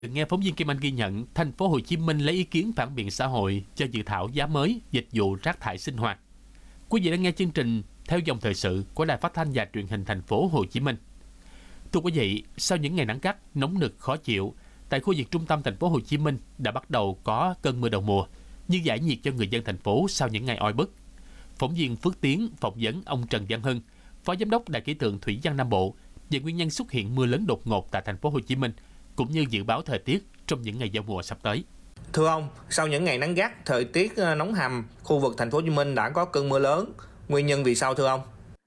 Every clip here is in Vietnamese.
Nghe phóng viên Kim Anh ghi nhận, thành phố Hồ Chí Minh lấy ý kiến phản biện xã hội cho dự thảo giá mới dịch vụ rác thải sinh hoạt. Quý vị đang nghe chương trình theo dòng thời sự của Đài Phát thanh và Truyền hình thành phố Hồ Chí Minh. Thưa quý vị, sau những ngày nắng gắt, nóng nực khó chịu, tại khu vực trung tâm thành phố Hồ Chí Minh đã bắt đầu có cơn mưa đầu mùa, như giải nhiệt cho người dân thành phố sau những ngày oi bức. Phóng viên Phước Tiến phỏng vấn ông Trần Văn Hưng, Phó Giám đốc Đài khí tượng Thủy văn Nam Bộ, về nguyên nhân xuất hiện mưa lớn đột ngột tại thành phố Hồ Chí Minh, cũng như dự báo thời tiết trong những ngày giao mùa sắp tới. Thưa ông, sau những ngày nắng gắt, thời tiết nóng hầm, khu vực thành phố Hồ Chí Minh đã có cơn mưa lớn. Nguyên nhân vì sao thưa ông?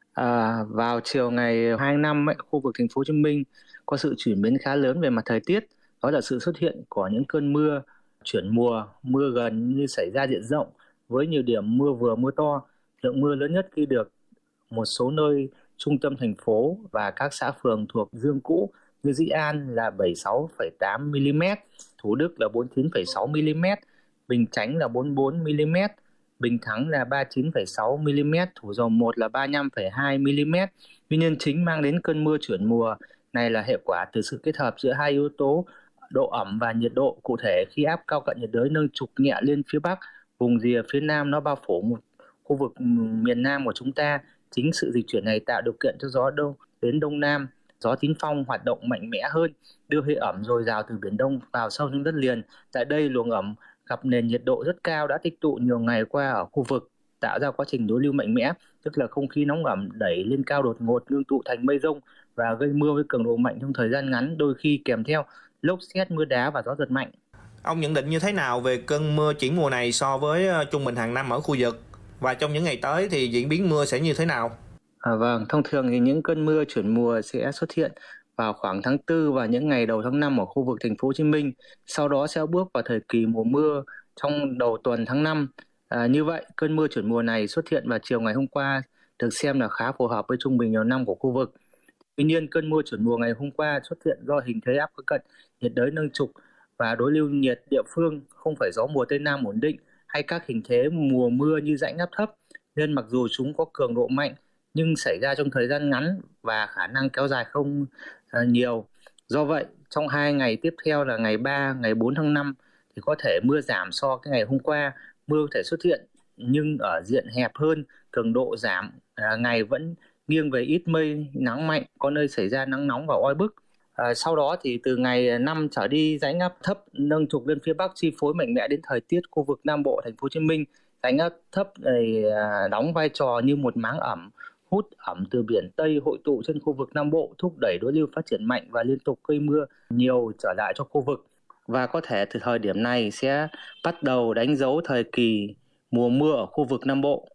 Vào chiều ngày 2 tháng 5, khu vực thành phố Hồ Chí Minh có sự chuyển biến khá lớn về mặt thời tiết, đó là sự xuất hiện của những cơn mưa chuyển mùa, mưa gần như xảy ra diện rộng với nhiều điểm mưa vừa mưa to. Lượng mưa lớn nhất ghi được một số nơi trung tâm thành phố và các xã phường thuộc Dương Cũ như Dĩ An là 76,8 mm, Thủ Đức là 49,6 mm, Bình Chánh là 44 mm, Bình Thắng là 39,6 mm, Thủ Dầu Một là 35,2 mm. Nguyên nhân chính mang đến cơn mưa chuyển mùa này là hệ quả từ sự kết hợp giữa hai yếu tố độ ẩm và nhiệt độ. Cụ thể, khi áp cao cận nhiệt đới nâng trục nhẹ lên phía Bắc, vùng rìa phía Nam nó bao phủ một khu vực miền Nam của chúng ta. Chính sự dịch chuyển này tạo điều kiện cho gió đông đến Đông Nam, gió Tín Phong hoạt động mạnh mẽ hơn, đưa hơi ẩm dồi dào từ Biển Đông vào sâu trong đất liền. Tại đây, luồng ẩm gặp nền nhiệt độ rất cao đã tích tụ nhiều ngày qua ở khu vực, tạo ra quá trình đối lưu mạnh mẽ, tức là không khí nóng ẩm đẩy lên cao đột ngột ngưng tụ thành mây rông và gây mưa với cường độ mạnh trong thời gian ngắn, đôi khi kèm theo lốc sét, mưa đá và gió giật mạnh. Ông nhận định như thế nào về cơn mưa chuyển mùa này so với trung bình hàng năm ở khu vực? Và trong những ngày tới thì diễn biến mưa sẽ như thế nào? Vâng, thông thường thì những cơn mưa chuyển mùa sẽ xuất hiện vào khoảng tháng 4 và những ngày đầu tháng 5 ở khu vực thành phố Hồ Chí Minh, sau đó sẽ bước vào thời kỳ mùa mưa trong đầu tuần tháng 5. Như vậy, cơn mưa chuyển mùa này xuất hiện vào chiều ngày hôm qua được xem là khá phù hợp với trung bình nhiều năm của khu vực. Tuy nhiên, cơn mưa chuyển mùa ngày hôm qua xuất hiện do hình thế áp cao cận nhiệt đới nâng trục và đối lưu nhiệt địa phương, không phải gió mùa Tây Nam ổn định hay các hình thế mùa mưa như rãnh áp thấp, nên mặc dù chúng có cường độ mạnh nhưng xảy ra trong thời gian ngắn và khả năng kéo dài không nhiều. Do vậy, trong 2 ngày tiếp theo là ngày 3, ngày 4 tháng 5 thì có thể mưa giảm so với ngày hôm qua. Mưa có thể xuất hiện nhưng ở diện hẹp hơn, cường độ giảm, ngày vẫn nghiêng về ít mây, nắng mạnh, có nơi xảy ra nắng nóng và oi bức. Sau đó thì từ ngày 5 trở đi, rãnh áp thấp nâng trục lên phía Bắc chi phối mạnh mẽ đến thời tiết khu vực Nam Bộ, thành phố Hồ Chí Minh. Rãnh áp thấp này đóng vai trò như một máng ẩm, hút ẩm từ biển Tây hội tụ trên khu vực Nam Bộ, thúc đẩy đối lưu phát triển mạnh và liên tục gây mưa nhiều trở lại cho khu vực. Và có thể từ thời điểm này sẽ bắt đầu đánh dấu thời kỳ mùa mưa ở khu vực Nam Bộ.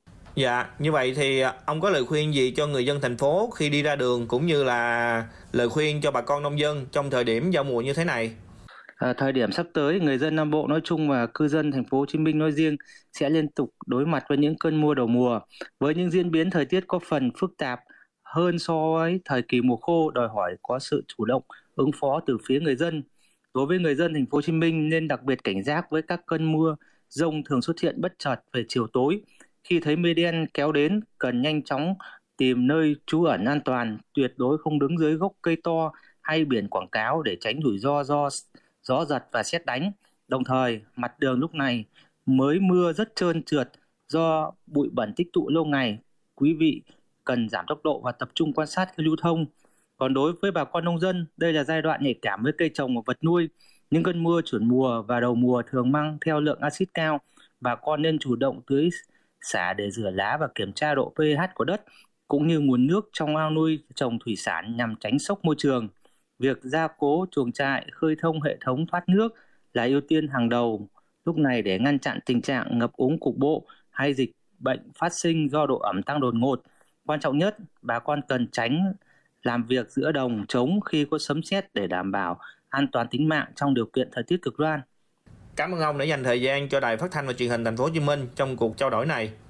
Dạ, như vậy thì ông có lời khuyên gì cho người dân thành phố khi đi ra đường, cũng như là lời khuyên cho bà con nông dân trong thời điểm giao mùa như thế này? Thời điểm sắp tới, người dân Nam Bộ nói chung và cư dân thành phố Hồ Chí Minh nói riêng sẽ liên tục đối mặt với những cơn mưa đầu mùa, với những diễn biến thời tiết có phần phức tạp hơn so với thời kỳ mùa khô, đòi hỏi có sự chủ động ứng phó từ phía người dân. Đối với người dân thành phố Hồ Chí Minh nên đặc biệt cảnh giác với các cơn mưa dông thường xuất hiện bất chợt về chiều tối. Khi thấy mây đen kéo đến, cần nhanh chóng tìm nơi trú ẩn an toàn, tuyệt đối không đứng dưới gốc cây to hay biển quảng cáo để tránh rủi ro do gió giật và sét đánh. Đồng thời, mặt đường lúc này mới mưa rất trơn trượt do bụi bẩn tích tụ lâu ngày. Quý vị cần giảm tốc độ và tập trung quan sát khi lưu thông. Còn đối với bà con nông dân, đây là giai đoạn nhạy cảm với cây trồng và vật nuôi. Những cơn mưa chuyển mùa và đầu mùa thường mang theo lượng axit cao. Bà con nên chủ động tưới xả để rửa lá và kiểm tra độ pH của đất, cũng như nguồn nước trong ao nuôi trồng thủy sản nhằm tránh sốc môi trường. Việc gia cố chuồng trại, khơi thông hệ thống thoát nước là ưu tiên hàng đầu lúc này để ngăn chặn tình trạng ngập úng cục bộ hay dịch bệnh phát sinh do độ ẩm tăng đột ngột. Quan trọng nhất, bà con cần tránh làm việc giữa đồng trống khi có sấm sét để đảm bảo an toàn tính mạng trong điều kiện thời tiết cực đoan. Cảm ơn ông đã dành thời gian cho Đài Phát thanh và Truyền hình thành phố Hồ Chí Minh trong cuộc trao đổi này.